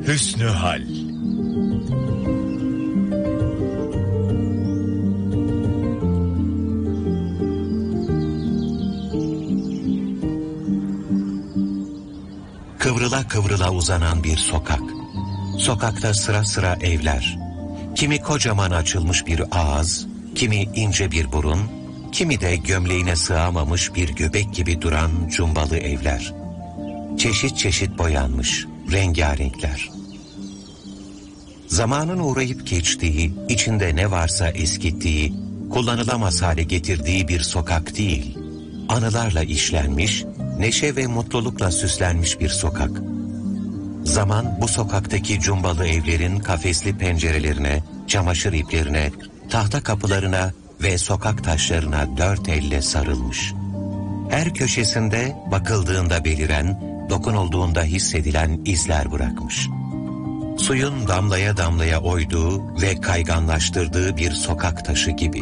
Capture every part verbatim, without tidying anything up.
Hüsnü hal. Kıvrıla kıvrıla uzanan bir sokak. Sokakta sıra sıra evler. Kimi kocaman açılmış bir ağız, kimi ince bir burun, kimi de gömleğine sığamamış bir göbek gibi duran cumbalı evler. Çeşit çeşit boyanmış, rengarenkler. Zamanın uğrayıp geçtiği, içinde ne varsa eskittiği, kullanılamaz hale getirdiği bir sokak değil, anılarla işlenmiş, neşe ve mutlulukla süslenmiş bir sokak. Zaman bu sokaktaki cumbalı evlerin kafesli pencerelerine, çamaşır iplerine, tahta kapılarına ve sokak taşlarına dört elle sarılmış. Her köşesinde bakıldığında beliren, dokunulduğunda hissedilen izler bırakmış. Suyun damlaya damlaya oyduğu ve kayganlaştırdığı bir sokak taşı gibi.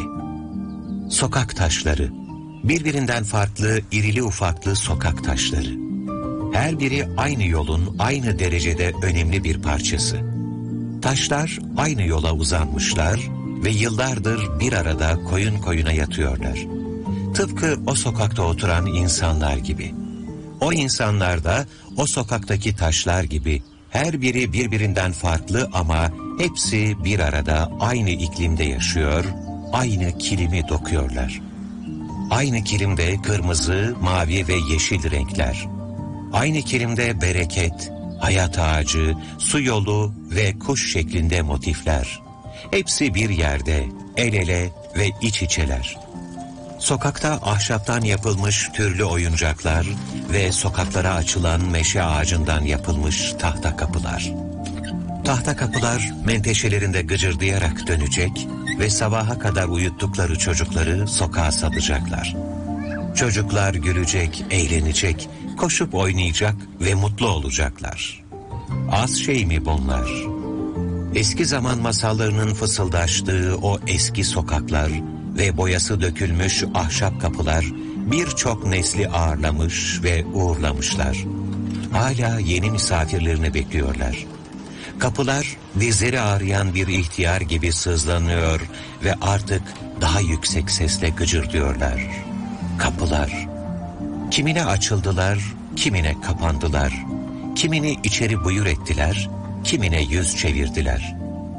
Sokak taşları, birbirinden farklı irili ufaklı sokak taşları. Her biri aynı yolun aynı derecede önemli bir parçası. Taşlar aynı yola uzanmışlar ve yıllardır bir arada koyun koyuna yatıyorlar. Tıpkı o sokakta oturan insanlar gibi. O insanlar da o sokaktaki taşlar gibi her biri birbirinden farklı ama hepsi bir arada aynı iklimde yaşıyor, aynı kilimi dokuyorlar. Aynı kilimde kırmızı, mavi ve yeşil renkler. Aynı kilimde bereket, hayat ağacı, su yolu ve kuş şeklinde motifler. Hepsi bir yerde, el ele ve iç içeler. Sokakta ahşaptan yapılmış türlü oyuncaklar ve sokaklara açılan meşe ağacından yapılmış tahta kapılar. Tahta kapılar menteşelerinde gıcırdayarak dönecek ve sabaha kadar uyuttukları çocukları sokağa salacaklar. Çocuklar gülecek, eğlenecek, koşup oynayacak ve mutlu olacaklar. Az şey mi bunlar? Eski zaman masallarının fısıldaştığı o eski sokaklar ve boyası dökülmüş ahşap kapılar birçok nesli ağırlamış ve uğurlamışlar. Hala yeni misafirlerini bekliyorlar. Kapılar dizleri ağrıyan bir ihtiyar gibi sızlanıyor ve artık daha yüksek sesle gıcırdıyorlar. Kapılar. Kimine açıldılar, kimine kapandılar. Kimini içeri buyur ettiler, kimine yüz çevirdiler.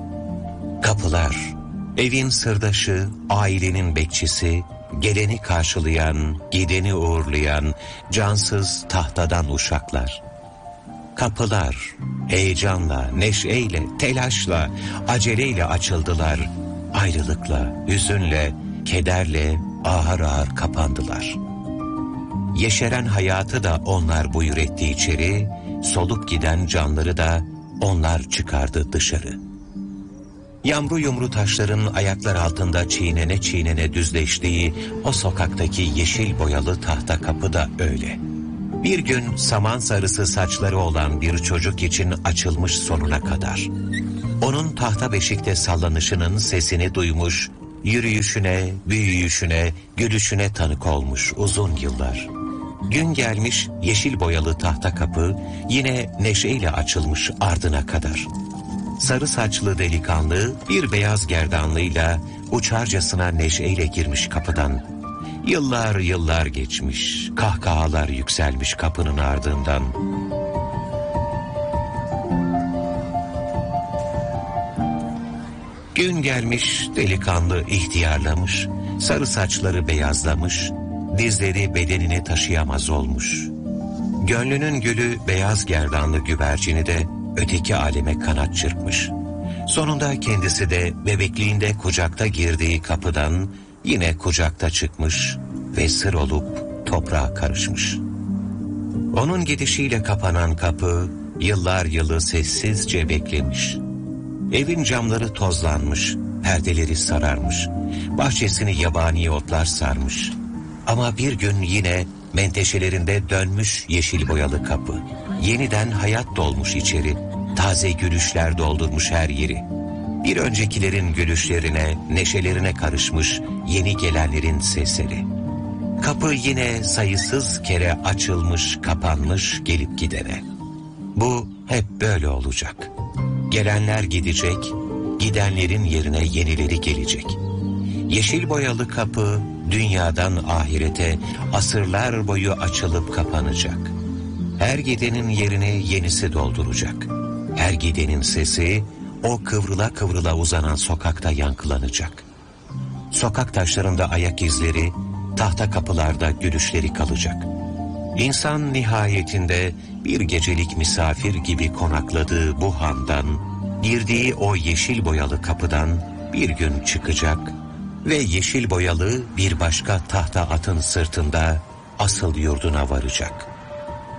Kapılar, evin sırdaşı, ailenin bekçisi, geleni karşılayan, gideni uğurlayan, cansız tahtadan uşaklar. Kapılar, heyecanla, neşeyle, telaşla, aceleyle açıldılar. Ayrılıkla, hüzünle, kederle ağır ağır kapandılar. Yeşeren hayatı da onlar buyur etti içeri, solup giden canları da onlar çıkardı dışarı. Yamru yumru taşların ayaklar altında çiğnene çiğnene düzleştiği o sokaktaki yeşil boyalı tahta kapı da öyle. Bir gün saman sarısı saçları olan bir çocuk için açılmış sonuna kadar. Onun tahta beşikte sallanışının sesini duymuş, yürüyüşüne, büyüyüşüne, gülüşüne tanık olmuş uzun yıllar. Gün gelmiş yeşil boyalı tahta kapı yine neşeyle açılmış ardına kadar. Sarı saçlı delikanlı bir beyaz gerdanlığıyla uçarcasına neşeyle girmiş kapıdan. Yıllar yıllar geçmiş, kahkahalar yükselmiş kapının ardından. Gün gelmiş, delikanlı ihtiyarlamış, sarı saçları beyazlamış, dizleri bedenini taşıyamaz olmuş. Gönlünün gülü beyaz gerdanlı güvercini de öteki aleme kanat çırpmış. Sonunda kendisi de bebekliğinde kucakta girdiği kapıdan yine kucakta çıkmış ve sır olup toprağa karışmış. Onun gidişiyle kapanan kapı yıllar yılı sessizce beklemiş. Evin camları tozlanmış, perdeleri sararmış, bahçesini yabani otlar sarmış. Ama bir gün yine menteşelerinde dönmüş yeşil boyalı kapı. Yeniden hayat dolmuş içeri, taze gülüşler doldurmuş her yeri. Bir öncekilerin gülüşlerine, neşelerine karışmış yeni gelenlerin sesleri. Kapı yine sayısız kere açılmış, kapanmış gelip gidene. Bu hep böyle olacak. Gelenler gidecek, gidenlerin yerine yenileri gelecek. Yeşil boyalı kapı dünyadan ahirete asırlar boyu açılıp kapanacak. Her gidenin yerine yenisi dolduracak. Her gidenin sesi o kıvrıla kıvrıla uzanan sokakta yankılanacak. Sokak taşlarında ayak izleri, tahta kapılarda gülüşleri kalacak. İnsan nihayetinde bir gecelik misafir gibi konakladığı bu handan, girdiği o yeşil boyalı kapıdan bir gün çıkacak ve yeşil boyalı bir başka tahta atın sırtında asıl yurduna varacak.